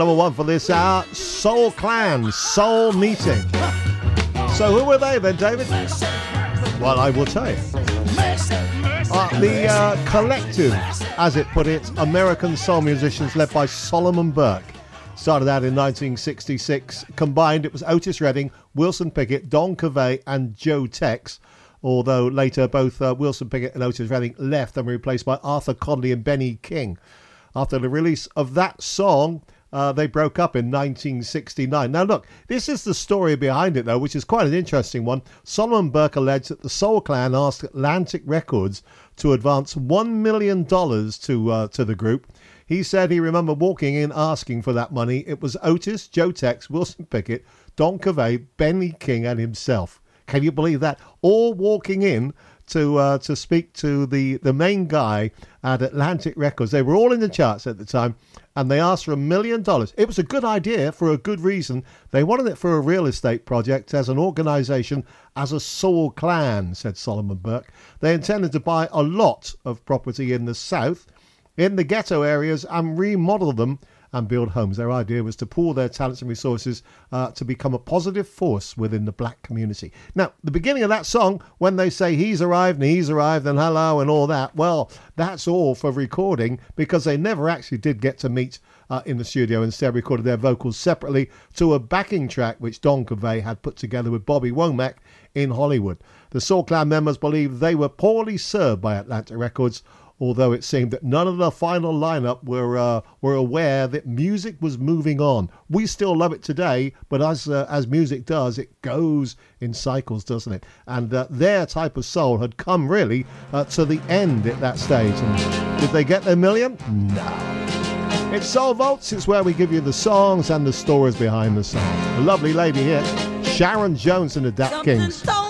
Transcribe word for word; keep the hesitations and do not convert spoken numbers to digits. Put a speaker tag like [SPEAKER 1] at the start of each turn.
[SPEAKER 1] Number one for this hour, Soul Clan, Soul Meeting. So who were they then, David? Well, I will tell you. Uh, the uh, collective, as it put it, American soul musicians led by Solomon Burke. Started out in nineteen sixty-six. Combined, it was Otis Redding, Wilson Pickett, Don Covay and Joe Tex. Although later both uh, Wilson Pickett and Otis Redding left and were replaced by Arthur Conley and Benny King. After the release of that song, uh, they broke up in nineteen sixty-nine. Now look, this is the story behind it though, which is quite an interesting one. Solomon Burke alleged that the Soul Clan asked Atlantic Records to advance one million dollars to uh, to the group. He said he remembered walking in asking for that money. It was Otis, Joe Tex, Wilson Pickett, Don Covay, Benny King and himself. Can you believe that? All walking in to uh, to speak to the, the main guy at Atlantic Records. They were all in the charts at the time, and they asked for a million dollars. It was a good idea for a good reason. They wanted it for a real estate project as an organisation, as a Soul Clan, said Solomon Burke. They intended to buy a lot of property in the south, in the ghetto areas, and remodel them and build homes. Their idea was to pool their talents and resources uh, to become a positive force within the black community. Now, the beginning of that song, when they say he's arrived and he's arrived and hello and all that, well, that's all for recording because they never actually did get to meet uh, in the studio. Instead, recorded their vocals separately to a backing track which Don Covay had put together with Bobby Womack in Hollywood. The Soul Clan members believe they were poorly served by Atlantic Records, although it seemed that none of the final lineup were uh, were aware that music was moving on. We still love it today, but as uh, as music does, it goes in cycles, doesn't it? And uh, their type of soul had come really uh, to the end at that stage. And did they get their million? No. It's Soul Vaults. It's where we give you the songs and the stories behind the songs. A lovely lady here, Sharon Jones and the Dap Kings.